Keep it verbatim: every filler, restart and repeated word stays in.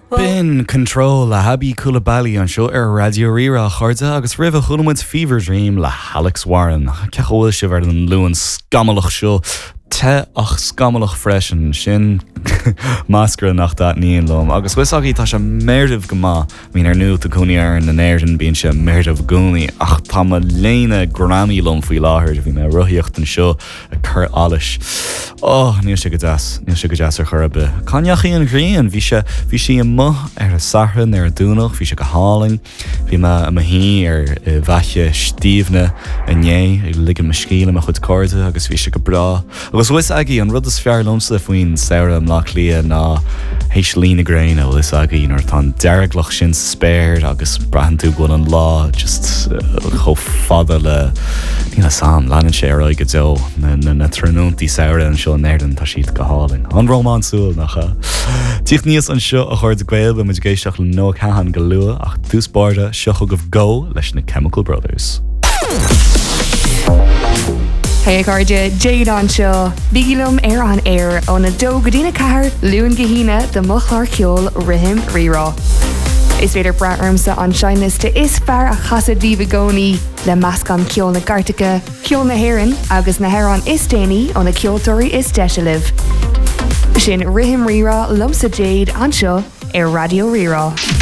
Bin control le habí Coulibaly an seo ar Radio Rira chuirde agus rih chuid Fever Dream le Alex Warren. Cehil se bhar an luúan scamalach seo te ach scamalach freisin sin máscara nach dat níon lom. Agus wisagí tá se mérdamh go má mín ar nu a cúniar na néirdan bíon se mérdamh gúnaí ach tá ma léine Grammy lom faoi láthir bhí me ruthíocht an seo a chur alis. Oh, níl se go deas, níl se go deas ar churbe. Caneachí an ghrian, bhí se bhí si an muth ar a sarthan ar a dúnach, bhí se go háling, bhí me a mahí ar bhaiche stíomhne a né, ag ligan me scíle me chud corde agus bhí se go bra. Agus wis agé an rud is fear lomsa faoin saoire am lach lia ná héis lína grain a wis agé nar tá deirglach sin spéir agus brahan tú gwn an lá just uh, cho fada le nína sam lean sé ar oige do na, na, na trúnúntí saoire an seo neirdan tá siad go háling. An Román súil nach a tíocht níos an seo a chuir de gweil be muid géisteach le nó cahan go lua ach dús barda seocha go go leis na Chemical Brothers. Hey Garja, Jade on seo. Bigilum air on air on a do godina car, Luan Gahina, the Muchlar Kjol, Rihim Rira. Is veder brat armsa on shyness to is far a chasad vivagoni, le mascon Kjol na Gartica, Kjol na Heron, agus na Heron is Dani on a Kjol Tori is Deshaliv. Shin Rihim Rira, Lumsa Jade on seo, air Radio Rira.